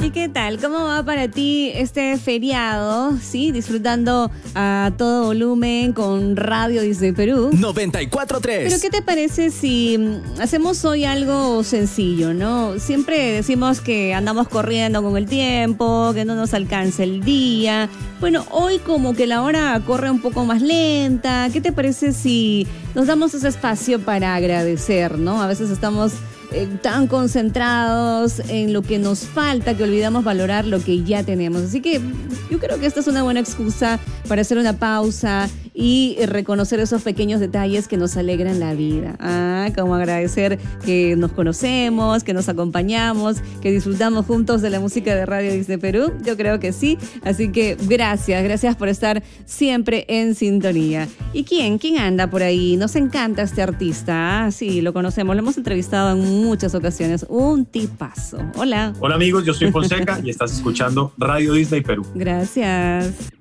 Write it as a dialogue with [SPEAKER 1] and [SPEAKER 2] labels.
[SPEAKER 1] ¿Y qué tal? ¿Cómo va para ti este feriado? ¿Sí? Disfrutando a todo volumen con Radio Disney Perú.
[SPEAKER 2] 94.3.
[SPEAKER 1] Pero ¿qué te parece si hacemos hoy algo sencillo, no? Siempre decimos que andamos corriendo con el tiempo, que no nos alcanza el día. Bueno, hoy como que la hora corre un poco más lenta. ¿Qué te parece si nos damos ese espacio para agradecer, no? A veces estamos tan concentrados en lo que nos falta que olvidamos valorar lo que ya tenemos. Así que yo creo que esta es una buena excusa para hacer una pausa y reconocer esos pequeños detalles que nos alegran la vida. Como agradecer que nos conocemos, que nos acompañamos, que disfrutamos juntos de la música de Radio Disney Perú. Yo creo que sí. Así que gracias por estar siempre en sintonía. ¿Y quién anda por ahí? Nos encanta este artista. Sí, lo conocemos, lo hemos entrevistado en muchas ocasiones. Un tipazo. Hola.
[SPEAKER 3] Hola amigos, yo soy Fonseca y estás escuchando Radio Disney Perú.
[SPEAKER 1] Gracias.